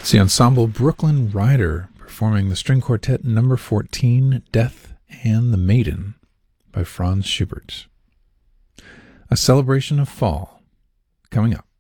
It's the ensemble Brooklyn Rider performing the string quartet number 14, Death and the Maiden, by Franz Schubert. A celebration of fall coming up.